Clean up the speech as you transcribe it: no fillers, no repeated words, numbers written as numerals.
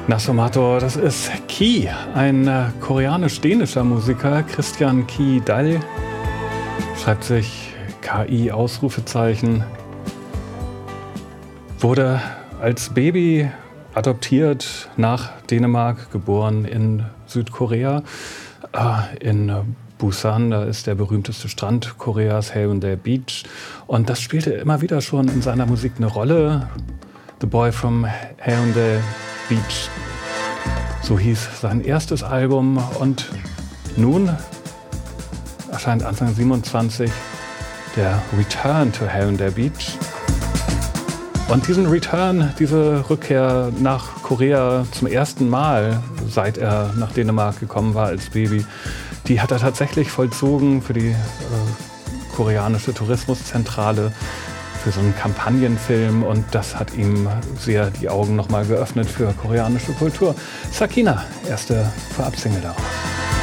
Nasomato, das ist Ki, ein koreanisch-dänischer Musiker. Christian Ki Dal schreibt sich KI Ausrufezeichen. Wurde als Baby adoptiert nach Dänemark, geboren in Südkorea, in Busan, da ist der berühmteste Strand Koreas, Haeundae Beach. Und das spielte immer wieder schon in seiner Musik eine Rolle. The Boy from Haeundae Beach, so hieß sein erstes Album. Und nun erscheint Anfang 27 der Return to Haeundae Beach. Und diesen Return, diese Rückkehr nach Korea zum ersten Mal, seit er nach Dänemark gekommen war als Baby, die hat er tatsächlich vollzogen für die koreanische Tourismuszentrale, für so einen Kampagnenfilm, und das hat ihm sehr die Augen nochmal geöffnet für koreanische Kultur. Sakina, erste Vorabsingle daraus.